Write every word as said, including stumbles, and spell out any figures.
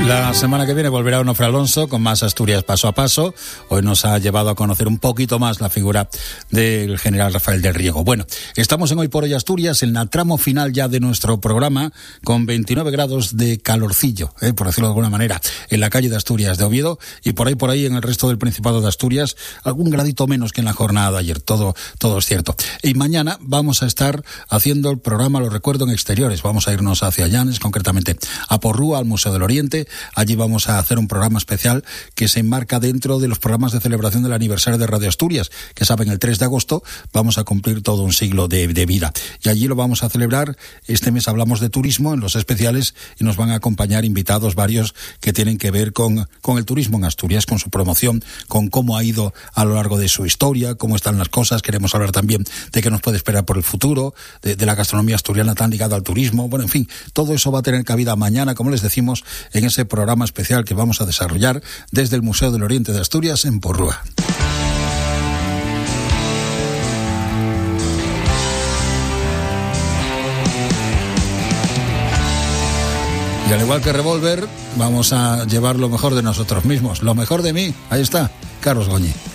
La semana que viene volverá Onofre Alonso con más Asturias paso a paso. Hoy nos ha llevado a conocer un poquito más la figura del general Rafael del Riego. Bueno, estamos en Hoy por Hoy Asturias, en la tramo final ya de nuestro programa, con veintinueve grados de calorcillo, eh, por decirlo de alguna manera, en la calle de Asturias de Oviedo, y por ahí por ahí en el resto del Principado de Asturias, algún gradito menos que en la jornada de ayer, todo, todo es cierto. Y mañana vamos a estar haciendo el programa, lo recuerdo, en exteriores. Vamos a irnos hacia Llanes, concretamente a Porrúa, al Museo del Oriente. Allí vamos a hacer un programa especial que se enmarca dentro de los programas de celebración del aniversario de Radio Asturias, que saben, el tres de agosto vamos a cumplir todo un siglo de, de vida. Y allí lo vamos a celebrar. Este mes hablamos de turismo en los especiales y nos van a acompañar invitados varios que tienen que ver con, con el turismo en Asturias, con su promoción, con cómo ha ido a lo largo de su historia, cómo están las cosas. Queremos hablar también de qué nos puede esperar por el futuro, de, de la gastronomía asturiana tan ligada al turismo. Bueno, en fin, todo eso va a tener cabida mañana, como les decimos, en ese programa especial que vamos a desarrollar desde el Museo del Oriente de Asturias en Porrúa. Y al igual que Revolver, vamos a llevar lo mejor de nosotros mismos, lo mejor de mí. Ahí está, Carlos Goñi.